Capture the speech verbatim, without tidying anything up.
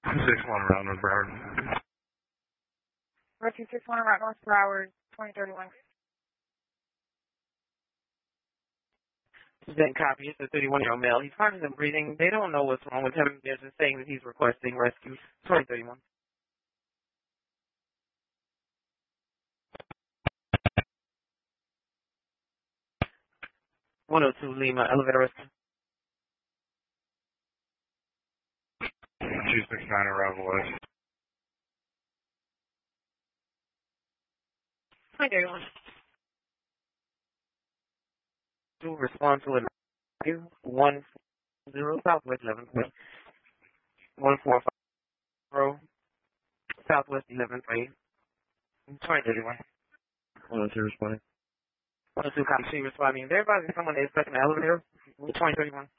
six one around North Broward. Rescue six one around North Broward, twenty thirty-one. Then copy. It's a thirty-one-year-old male. He's conscious and breathing. They don't know what's wrong with him. They're just saying that he's requesting rescue. twenty thirty-one. one oh two Lima, elevator rescue. two six nine arrival west. twenty thirty-one. To respond to a one zero Southwest eleven three. one four five Southwest eleven three. twenty thirty-one. one oh two responding. one oh two copy. She responding. They're advising someone is stuck in the elevator. twenty thirty-one.